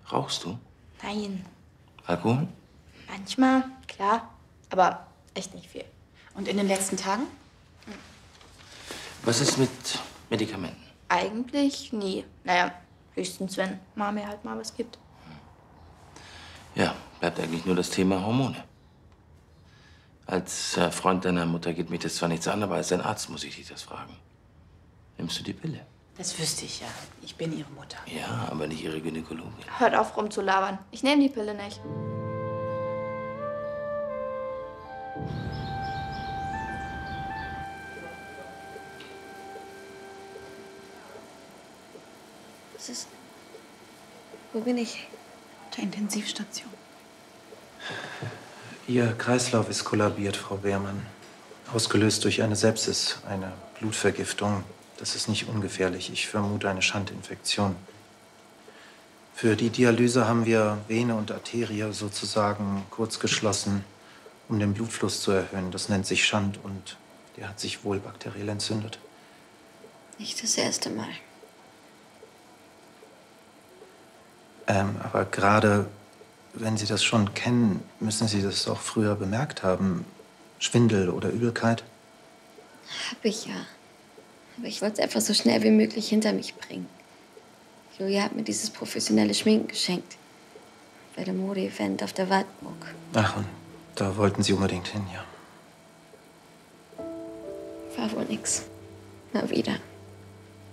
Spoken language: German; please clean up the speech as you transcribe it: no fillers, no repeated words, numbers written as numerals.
Rauchst du? Nein. Alkohol? Manchmal, klar. Aber echt nicht viel. Und in den letzten Tagen? Was ist mit Medikamenten? Eigentlich nie. Naja, höchstens, wenn Mama mir halt mal was gibt. Ja, bleibt eigentlich nur das Thema Hormone. Als Freund deiner Mutter geht mich das zwar nichts an, aber als dein Arzt muss ich dich das fragen. Nimmst du die Pille? Das wüsste ich ja. Ich bin ihre Mutter. Ja, aber nicht ihre Gynäkologin. Hört auf rumzulabern. Ich nehme die Pille nicht. Was ist? Wo bin ich? Auf der Intensivstation. Ihr Kreislauf ist kollabiert, Frau Beermann. Ausgelöst durch eine Sepsis, eine Blutvergiftung. Das ist nicht ungefährlich. Ich vermute eine Schandinfektion. Für die Dialyse haben wir Vene und Arterie sozusagen kurz geschlossen, um den Blutfluss zu erhöhen. Das nennt sich Schand und der hat sich wohl bakteriell entzündet. Nicht das erste Mal. Aber gerade wenn Sie das schon kennen, müssen Sie das auch früher bemerkt haben. Schwindel oder Übelkeit? Hab ich ja. Aber ich wollte es einfach so schnell wie möglich hinter mich bringen. Julia hat mir dieses professionelle Schminken geschenkt. Bei dem Mode-Event auf der Wartburg. Ach, und da wollten Sie unbedingt hin, ja. War wohl nix. Mal wieder.